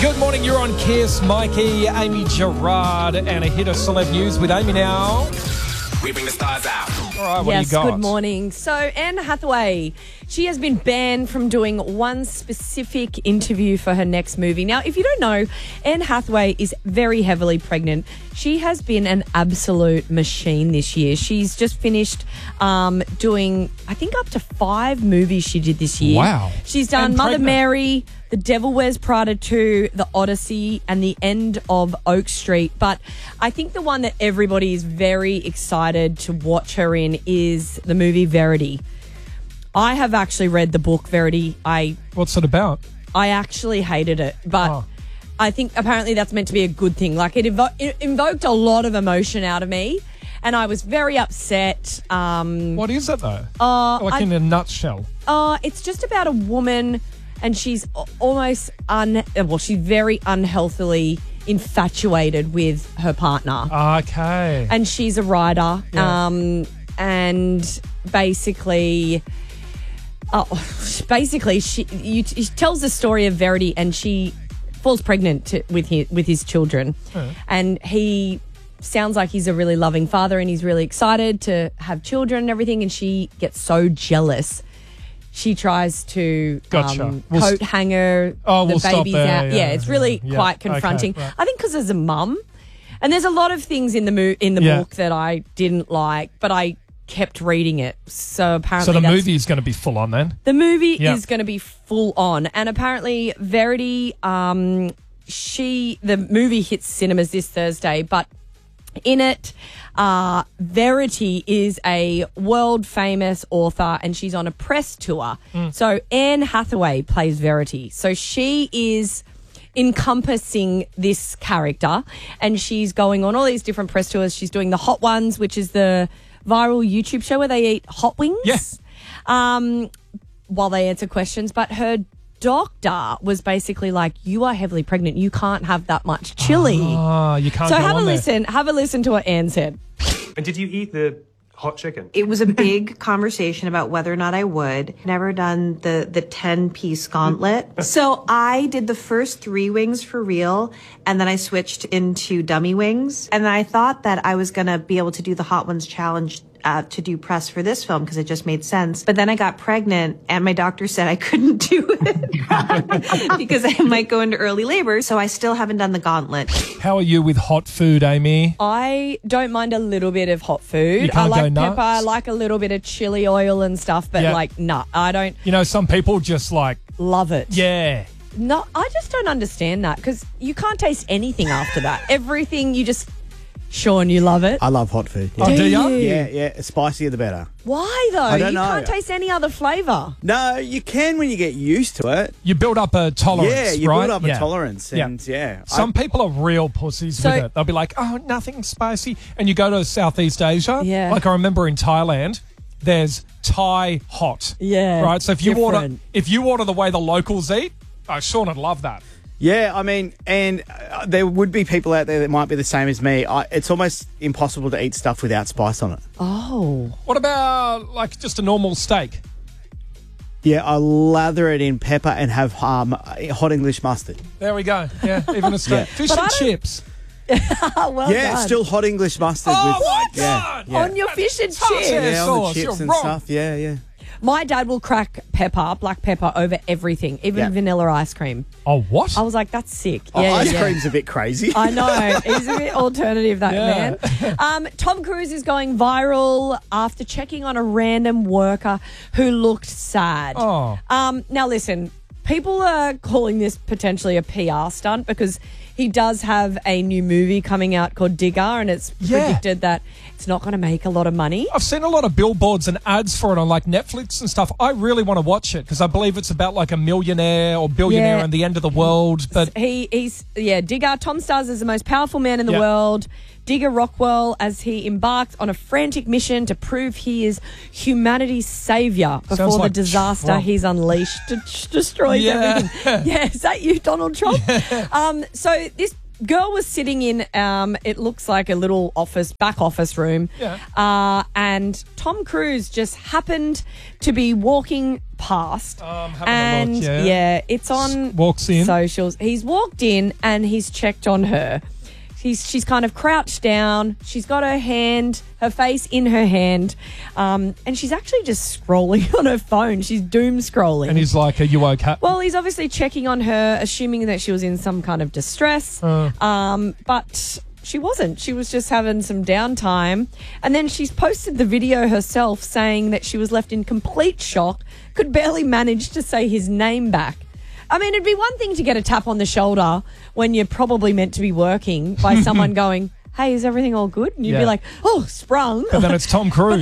Good morning, you're on Kiss. Mikey, Amy Gerard, and a hit of celeb news with Amy now. We bring the stars out. All right, what do you got? Good morning. So Anne Hathaway, she has been banned from doing one specific interview for her next movie. Now, if you don't know, Anne Hathaway is very heavily pregnant. She has been an absolute machine this year. She's just finished doing, I think, up to 5 movies she did this year. Wow. She's done And Mother pregnant. Mary, The Devil Wears Prada 2, The Odyssey, and The End of Oak Street. But I think the one that everybody is very excited to watch her in is the movie Verity. I have actually read the book Verity. What's it about? I actually hated it, but I think apparently that's meant to be a good thing. Like it invoked a lot of emotion out of me, and I was very upset. What is it, though? In a nutshell. It's just about a woman, and she's almost she's very unhealthily infatuated with her partner. Okay. And she's a writer. Yeah. And basically, she tells the story of Verity, and she falls pregnant with his children. And he sounds like he's a really loving father, and he's really excited to have children and everything, and she gets so jealous. She tries to coat hanger the stop babies there, out. Yeah, it's really quite confronting. Okay, right. I think because as a mum, and there's a lot of things in the book that I didn't like, but I kept reading it. So apparently, the movie is going to be full on then. The movie is going to be full on, and apparently, Verity, the movie hits cinemas this Thursday, but in it, Verity is a world famous author, and she's on a press tour. So Anne Hathaway plays Verity. So she is encompassing this character, and she's going on all these different press tours. She's doing the Hot Ones, which is the viral YouTube show where they eat hot wings. Yes. While they answer questions, but her doctor was basically like, you are heavily pregnant. You can't have that much chili. You can't So go have a on there. listen. Have a listen to what Anne said. And did you eat the hot chicken? It was a big conversation about whether or not I would. Never done the 10-piece gauntlet. So I did the first 3 wings for real, and then I switched into dummy wings. And then I thought that I was going to be able to do the Hot Ones challenge to do press for this film because it just made sense. But then I got pregnant, and my doctor said I couldn't do it because I might go into early labor. So I still haven't done the gauntlet. How are you with hot food, Amy? I don't mind a little bit of hot food. You can't I like go pepper. nuts? I like a little bit of chili oil and stuff, but I don't You know, some people just love it. yeah. No, I just don't understand that because you can't taste anything after that. Everything you just... Sean, you love it? I love hot food. Oh, do you? Yeah. The spicier the better. Why, though? I don't know. You can't taste any other flavour. No, you can when you get used to it. You build up a tolerance, Yeah, you right? build up a tolerance. And Some people are real pussies with it. They'll be like, oh, nothing spicy. And you go to Southeast Asia. Yeah. Like I remember in Thailand, there's Thai hot. Yeah. Right? So if you different. order the way the locals eat, Sean would love that. Yeah, I mean, and there would be people out there that might be the same as me. It's almost impossible to eat stuff without spice on it. Oh. What about like just a normal steak? Yeah, I lather it in pepper and have hot English mustard. There we go. Yeah, even a steak. Yeah. Fish But and I don't- chips. Well Yeah, done. still hot English mustard. Oh, with, my yeah, God. yeah. On your fish and That's chips. Yeah, Yeah, on sauce, the chips you're and wrong. stuff. Yeah. My dad will crack black pepper, over everything, even vanilla ice cream. Oh, what? I was like, that's sick. Ice cream's a bit crazy. I know. He's a bit alternative, that man. Tom Cruise is going viral after checking on a random worker who looked sad. Oh. Now, listen, people are calling this potentially a PR stunt because he does have a new movie coming out called Digger, and it's predicted that it's not going to make a lot of money. I've seen a lot of billboards and ads for it on like Netflix and stuff. I really want to watch it because I believe it's about like a millionaire or billionaire and the end of the world. But he's Digger. Tom stars as the most powerful man in the world. Digger Rockwell, as he embarks on a frantic mission to prove he is humanity's saviour before like the disaster Trump. he's unleashed destroys everything. Yeah, is that you, Donald Trump? So this girl was sitting in, it looks like a little back office room. Yeah. And Tom Cruise just happened to be walking past. Having and a look, yeah. it's on Walks in. socials. He's walked in and he's checked on her. She's kind of crouched down. She's got her face in her hand, and she's actually just scrolling on her phone. She's doom scrolling. And he's like, are you okay? Well, he's obviously checking on her, assuming that she was in some kind of distress. But she wasn't. She was just having some downtime. And then she's posted the video herself saying that she was left in complete shock, could barely manage to say his name back. I mean, it'd be one thing to get a tap on the shoulder when you're probably meant to be working by someone going, hey, is everything all good? And you'd be like, oh, sprung. But then it's Tom Cruise.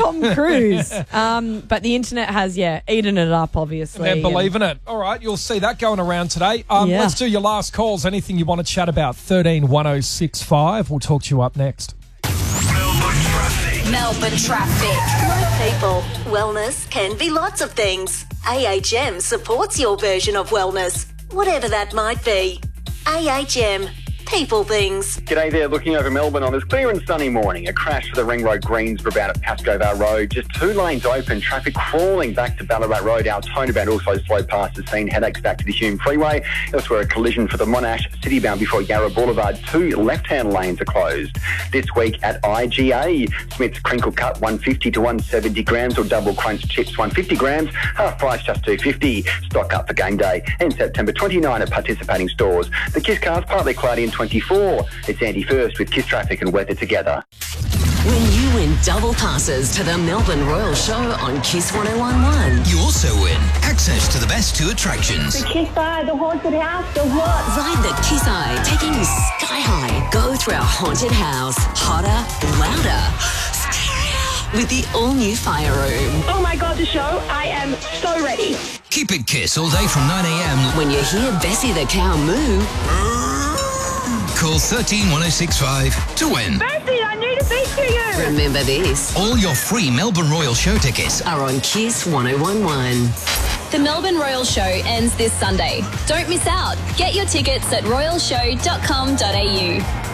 But the internet has, eaten it up, obviously. They're believing it. All right, you'll see that going around today. Let's do your last calls. Anything you want to chat about, 13 1065. We'll talk to you up next. Melbourne traffic. Like people, wellness can be lots of things. AHM supports your version of wellness, whatever that might be. AHM. People things. G'day there, looking over Melbourne on this clear and sunny morning. A crash for the Ring Road Greensboro out at Pascoe Road. Just 2 lanes open, traffic crawling back to Ballarat Road. Altona bound also slow past the scene. Headaches back to the Hume Freeway. Elsewhere, a collision for the Monash City bound before Yarra Boulevard. 2 left-hand lanes are closed. This week at IGA, Smith's Crinkle Cut 150 to 170 grams or Double Crunch Chips 150 grams. Half price just $2.50. Stock up for game day. And September 29 at participating stores. The Kiss Car's partly cloudy and 24. It's Andy First with Kiss Traffic and weather together. When you win double passes to the Melbourne Royal Show on Kiss 101.1. You also win access to the best 2 attractions. The Kiss Eye, the haunted house, the what? Ride the Kiss Eye, taking you sky high. Go through our haunted house. Hotter, louder, scarier. With the all-new fire room. Oh my God, the show. I am so ready. Keep it Kiss all day from 9 a.m. When you hear Bessie the cow moo, call 13 1065 to win. Bessie, I need to speak to you. Remember this. All your free Melbourne Royal Show tickets are on Kiss 101.1. The Melbourne Royal Show ends this Sunday. Don't miss out. Get your tickets at royalshow.com.au.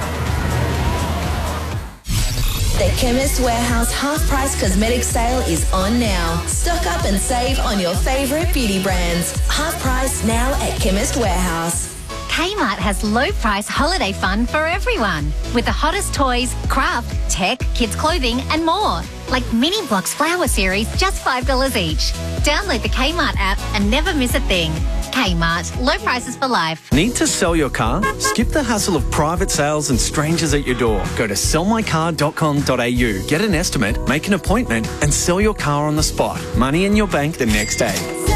The Chemist Warehouse half-price cosmetic sale is on now. Stock up and save on your favourite beauty brands. Half price now at Chemist Warehouse. Kmart has low-price holiday fun for everyone. With the hottest toys, craft, tech, kids' clothing and more. Like Mini Blocks Flower Series, just $5 each. Download the Kmart app and never miss a thing. Kmart, low prices for life. Need to sell your car? Skip the hassle of private sales and strangers at your door. Go to sellmycar.com.au. Get an estimate, make an appointment and sell your car on the spot. Money in your bank the next day.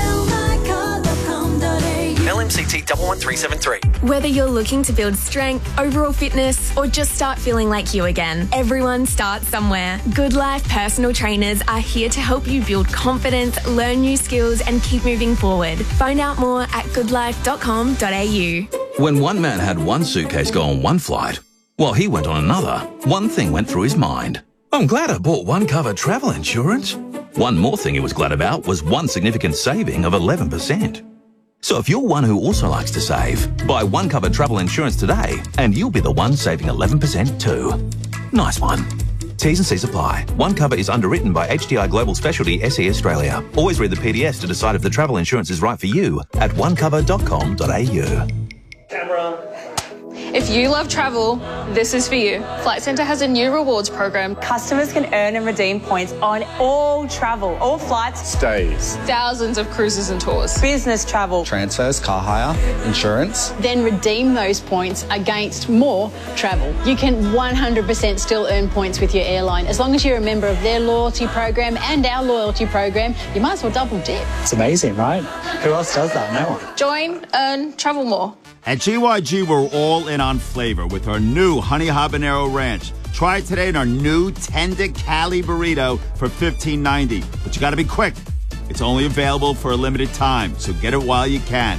LMCT 11373. Whether you're looking to build strength, overall fitness, or just start feeling like you again, everyone starts somewhere. Good Life personal trainers are here to help you build confidence, learn new skills, and keep moving forward. Find out more at goodlife.com.au. When one man had one suitcase go on one flight, while he went on another, one thing went through his mind. I'm glad I bought One Cover travel insurance. One more thing he was glad about was one significant saving of 11%. So if you're one who also likes to save, buy One Cover travel insurance today and you'll be the one saving 11% too. Nice one. T's and C's apply. One Cover is underwritten by HDI Global Specialty SE Australia. Always read the PDS to decide if the travel insurance is right for you at onecover.com.au. Camera. If you love travel, this is for you. Flight Centre has a new rewards program. Customers can earn and redeem points on all travel, all flights, Stays. Thousands of cruises and tours. business travel. Transfers, car hire, insurance. Then redeem those points against more travel. You can 100% still earn points with your airline. As long as you're a member of their loyalty program and our loyalty program, you might as well double dip. It's amazing, right? Who else does that? No one. Join, earn, travel more. At GYG, we're all in on flavor with our new Honey Habanero Ranch. Try it today in our new Tender Cali Burrito for $15.90. But you got to be quick. It's only available for a limited time, so get it while you can.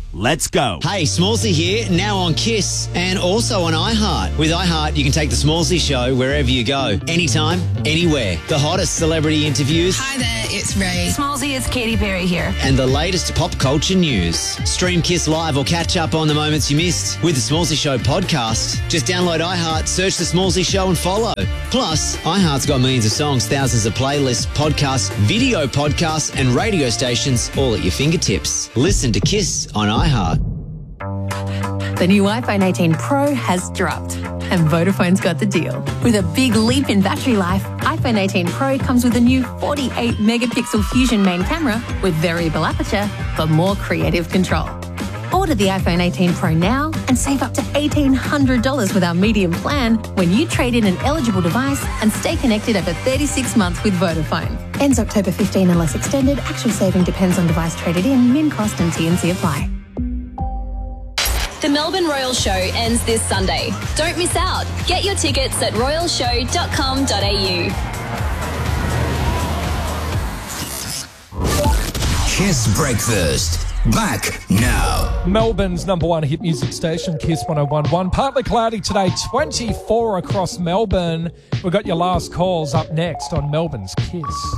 Let's go. Hey, Smallsy here, now on KISS and also on iHeart. With iHeart, you can take the Smallsy Show wherever you go, anytime, anywhere. The hottest celebrity interviews. Hi there, it's Ray. Smallsy, it's Katy Perry here. And the latest pop culture news. Stream KISS live or catch up on the moments you missed with the Smallsy Show podcast. Just download iHeart, search the Smallsy Show and follow. Plus, iHeart's got millions of songs, thousands of playlists, podcasts, video podcasts and radio stations all at your fingertips. Listen to KISS on iHeart. The new iPhone 18 Pro has dropped, and Vodafone's got the deal. With a big leap in battery life, iPhone 18 Pro comes with a new 48-megapixel Fusion main camera with variable aperture for more creative control. Order the iPhone 18 Pro now and save up to $1,800 with our medium plan when you trade in an eligible device and stay connected over 36 months with Vodafone. Ends October 15 unless extended. Actual saving depends on device traded in. Min cost and T&C apply. The Melbourne Royal Show ends this Sunday. Don't miss out. Get your tickets at royalshow.com.au. KISS Breakfast. Back now. Melbourne's number one hit music station, KISS 101.1. Partly cloudy today, 24 across Melbourne. We've got your last calls up next on Melbourne's KISS.